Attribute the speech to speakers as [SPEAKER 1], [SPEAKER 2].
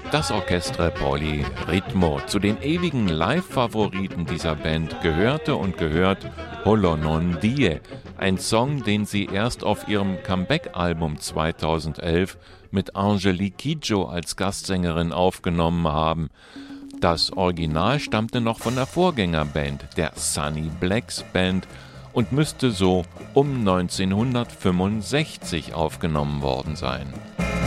[SPEAKER 1] Das Orchestre Polyrythmo. Zu den ewigen Live-Favoriten dieser Band gehörte und gehört Holo Non Die, ein Song, den sie erst auf ihrem Comeback-Album 2011 mit Angélique Kidjo als Gastsängerin aufgenommen haben. Das Original stammte noch von der Vorgängerband, der Sunny Blacks Band, und müsste so um 1965 aufgenommen worden sein.